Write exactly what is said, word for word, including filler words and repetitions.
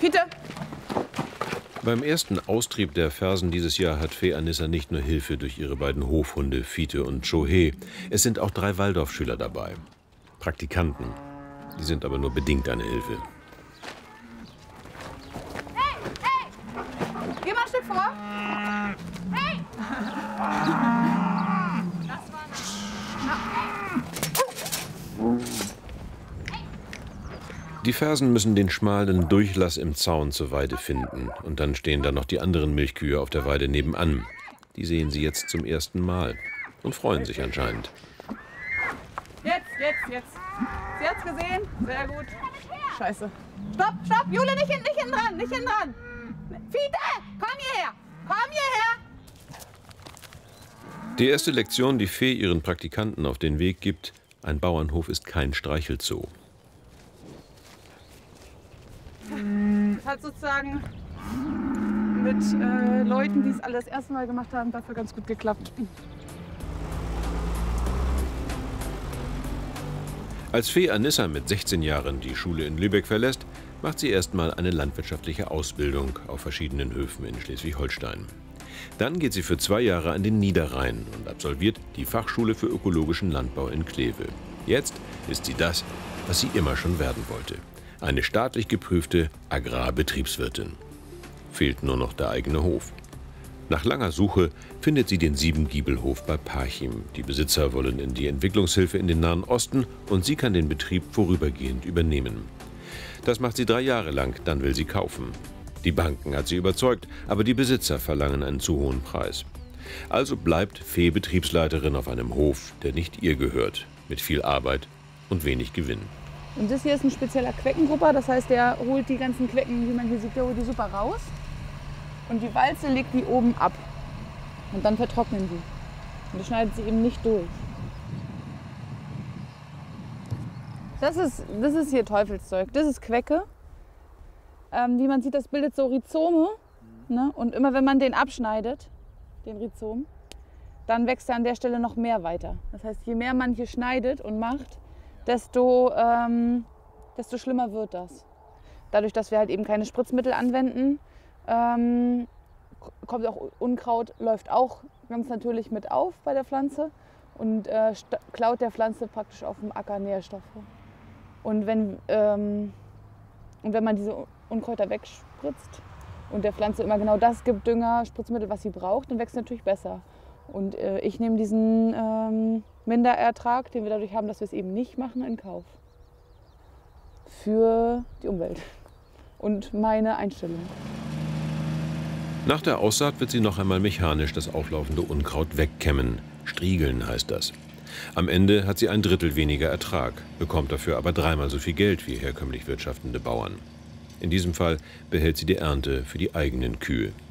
Fiete! Beim ersten Austrieb der Fersen dieses Jahr hat Fee Anissa nicht nur Hilfe durch ihre beiden Hofhunde Fiete und Chohe. Es sind auch drei Waldorfschüler dabei. Praktikanten. Die sind aber nur bedingt eine Hilfe. Hey, hey! Geh mal ein Stück vor! Hey! Das war Die Fersen müssen den schmalen Durchlass im Zaun zur Weide finden. Und dann stehen da noch die anderen Milchkühe auf der Weide nebenan. Die sehen sie jetzt zum ersten Mal und freuen sich anscheinend. Jetzt, jetzt, jetzt. Sie hat's gesehen? Sehr gut. Scheiße. Stopp, stopp! Jule, nicht, hin, nicht hinten dran, nicht hinten dran! Fiete! Komm hierher! Komm hierher! Die erste Lektion, die Fee ihren Praktikanten auf den Weg gibt: Ein Bauernhof ist kein Streichelzoo. Das hat sozusagen mit äh, Leuten, die es alle das erste Mal gemacht haben, dafür ganz gut geklappt. Als Fee Anissa mit sechzehn Jahren die Schule in Lübeck verlässt, macht sie erstmal eine landwirtschaftliche Ausbildung auf verschiedenen Höfen in Schleswig-Holstein. Dann geht sie für zwei Jahre an den Niederrhein und absolviert die Fachschule für ökologischen Landbau in Kleve. Jetzt ist sie das, was sie immer schon werden wollte: eine staatlich geprüfte Agrarbetriebswirtin. Fehlt nur noch der eigene Hof. Nach langer Suche findet sie den Siebengiebelhof bei Parchim. Die Besitzer wollen in die Entwicklungshilfe in den Nahen Osten und sie kann den Betrieb vorübergehend übernehmen. Das macht sie drei Jahre lang, dann will sie kaufen. Die Banken hat sie überzeugt, aber die Besitzer verlangen einen zu hohen Preis. Also bleibt Fee Betriebsleiterin auf einem Hof, der nicht ihr gehört, mit viel Arbeit und wenig Gewinn. Und das hier ist ein spezieller Queckengrupper, das heißt, der holt die ganzen Quecken, wie man hier sieht, der holt die super raus. Und die Walze legt die oben ab. Und dann vertrocknen die. Und das schneidet sie eben nicht durch. Das ist, das ist hier Teufelszeug. Das ist Quecke. Ähm, wie man sieht, das bildet so Rhizome. Ne? Und immer wenn man den abschneidet, den Rhizom, dann wächst er an der Stelle noch mehr weiter. Das heißt, je mehr man hier schneidet und macht, desto, ähm, desto schlimmer wird das. Dadurch, dass wir halt eben keine Spritzmittel anwenden, ähm, kommt auch Unkraut, läuft auch ganz natürlich mit auf bei der Pflanze und äh, klaut der Pflanze praktisch auf dem Acker Nährstoffe. Und wenn, ähm, und wenn man diese Unkräuter wegspritzt und der Pflanze immer genau das gibt, Dünger, Spritzmittel, was sie braucht, dann wächst sie natürlich besser. Und äh, ich nehme diesen ähm, Minderertrag, den wir dadurch haben, dass wir es eben nicht machen, in Kauf. Für die Umwelt und meine Einstellung. Nach der Aussaat wird sie noch einmal mechanisch das auflaufende Unkraut wegkämmen. Striegeln heißt das. Am Ende hat sie ein Drittel weniger Ertrag, bekommt dafür aber dreimal so viel Geld wie herkömmlich wirtschaftende Bauern. In diesem Fall behält sie die Ernte für die eigenen Kühe.